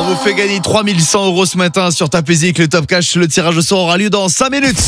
vous fait gagner 3100 € ce matin sur Tape Music. Le Top Cash, le tirage au sort aura lieu dans 5 minutes.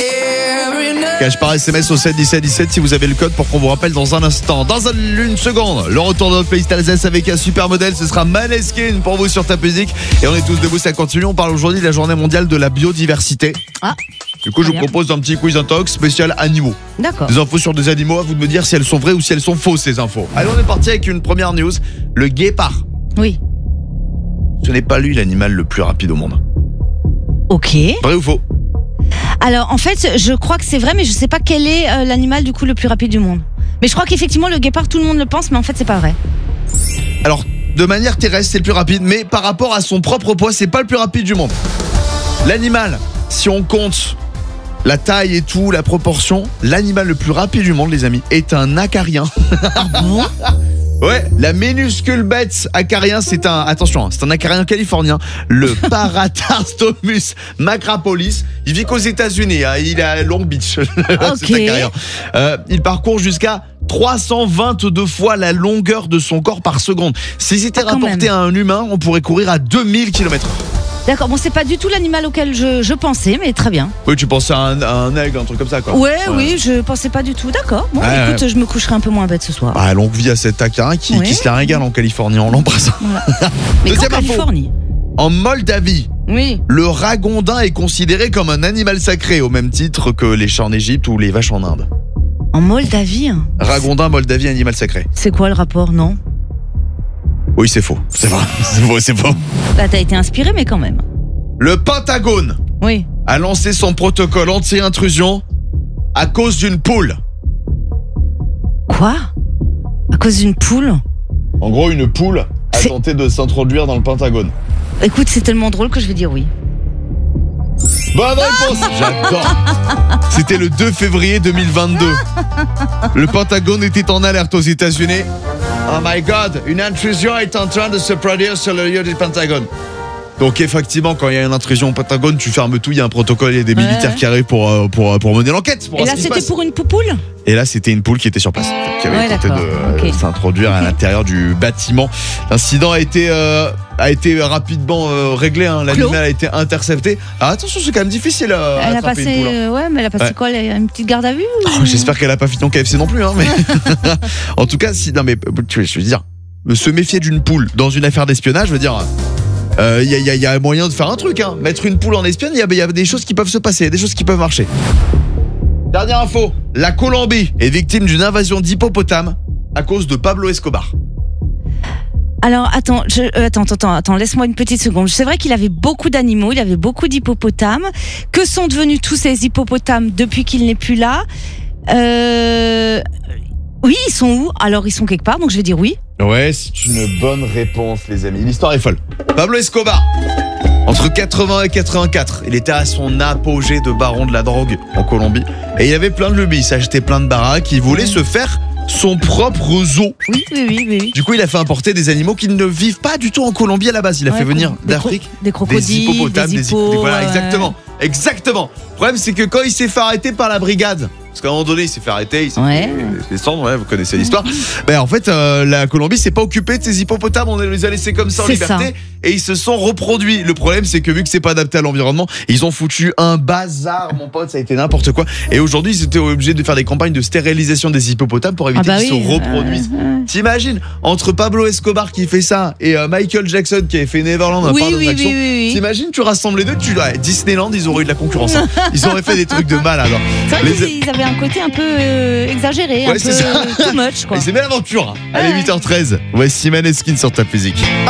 Cash par SMS au 7 17 17 si vous avez le code pour qu'on vous rappelle dans un instant. Dans une seconde, le retour de notre playlist Alsace avec un super modèle. Ce sera Maneskin pour vous sur Tape Music. Et on est tous debout, ça continue. On parle aujourd'hui de la journée mondiale de la biodiversité. Du coup, je vous propose un petit quiz intox spécial animaux. D'accord. Des infos sur des animaux, à vous de me dire si elles sont vraies ou si elles sont fausses, ces infos. Allez, on est parti avec une première news. Le guépard. Oui. Ce n'est pas lui l'animal le plus rapide au monde. Ok. Vrai ou faux? Alors, en fait, je crois que c'est vrai, mais je sais pas quel est l'animal du coup le plus rapide du monde. Mais je crois qu'effectivement, le guépard, tout le monde le pense, mais en fait, c'est pas vrai. Alors, de manière terrestre, c'est le plus rapide, mais par rapport à son propre poids, c'est pas le plus rapide du monde. L'animal, si on compte la taille et tout, la proportion, l'animal le plus rapide du monde, les amis, est un acarien. Ah bon? Ouais, la minuscule bête acarien, c'est un acarien californien, le Paratastomus macrapolis. Il vit qu'aux États-Unis, hein, il est à Long Beach. Cet acarien. Il parcourt jusqu'à 322 fois la longueur de son corps par seconde. Si c'était rapporté à un humain, on pourrait courir à 2000 km/h. D'accord, bon, c'est pas du tout l'animal auquel je pensais, mais très bien. Oui, tu pensais à un aigle, un truc comme ça, quoi. Ouais, oui, je pensais pas du tout. D'accord, bon, écoute, je me coucherai un peu moins bête ce soir. Ah, longue vie à cet acarien qui se la régale en Californie, on l'embrasse. Voilà. Mais Deuxième qu'en Californie. En Moldavie, le ragondin est considéré comme un animal sacré, au même titre que les chats en Égypte ou les vaches en Inde. En Moldavie? Ragondin, Moldavie, animal sacré. C'est quoi le rapport, non? Oui, c'est faux. C'est vrai. C'est faux. Là, t'as été inspiré, mais quand même. Le Pentagone a lancé son protocole anti-intrusion à cause d'une poule. Quoi? À cause d'une poule? En gros, une poule a tenté de s'introduire dans le Pentagone. Écoute, c'est tellement drôle que je vais dire oui. Bonne réponse. J'adore. C'était le 2 février 2022. Le Pentagone était en alerte aux États-Unis. Oh my God, une intrusion est en train de se produire sur le lieu du Pentagone. Donc effectivement, quand il y a une intrusion au Pentagone, tu fermes tout, il y a un protocole, il y a des militaires qui arrivent pour mener l'enquête. Et là, c'était pour une poupoule? Et là, c'était une poule qui était sur place, qui avait tenté de s'introduire à l'intérieur du bâtiment. L'incident a été rapidement réglé, hein. L'animal a été intercepté. Alors attention, c'est quand même difficile à attraper une poule. Ouais, mais elle a passé quoi, une petite garde à vue ou... J'espère qu'elle a pas fait ton KFC non plus, hein, mais en tout cas, je veux dire, se méfier d'une poule dans une affaire d'espionnage, je veux dire. Il y a moyen de faire un truc, hein. Mettre une poule en espionne, il y a des choses qui peuvent se passer, des choses qui peuvent marcher. Dernière info, la Colombie est victime d'une invasion d'hippopotames à cause de Pablo Escobar. Alors attends, laisse-moi une petite seconde. C'est vrai qu'il avait beaucoup d'animaux, il avait beaucoup d'hippopotames. Que sont devenus tous ces hippopotames depuis qu'il n'est plus là? Oui, ils sont où? Alors ils sont quelque part, donc je vais dire oui. Ouais, c'est une bonne réponse, les amis. L'histoire est folle. Pablo Escobar, entre 80 et 84, il était à son apogée de baron de la drogue en Colombie. Et il avait plein de lubies, il s'achetait plein de baraques, il voulait se faire son propre zoo. Oui. Du coup, il a fait importer des animaux qui ne vivent pas du tout en Colombie à la base. Il a fait venir d'Afrique des crocodiles, des hippopotames, des hippos, voilà, exactement. Le problème, c'est que quand il s'est fait arrêter par la brigade, parce qu'à un moment donné, il s'est fait arrêter, il s'est fait descendre, vous connaissez l'histoire. En fait, la Colombie s'est pas occupée de ces hippopotames, on les a laissés comme ça en liberté, et ils se sont reproduits. Le problème, c'est que vu que c'est pas adapté à l'environnement, ils ont foutu un bazar, mon pote, ça a été n'importe quoi. Et aujourd'hui, ils étaient obligés de faire des campagnes de stérilisation des hippopotames pour éviter qu'ils se reproduisent. T'imagines, entre Pablo Escobar qui fait ça et Michael Jackson qui avait fait Neverland, un parc d'attractions, t'imagines, tu rassembles les deux, Disneyland, ils auraient eu de la concurrence. Ils auraient fait des trucs de malade. C'est vrai qu'ils avaient un côté un peu exagéré, un peu too much, quoi. C'est belle aventure. Allez, 8h13. Voici Maneskin sur Tape Music.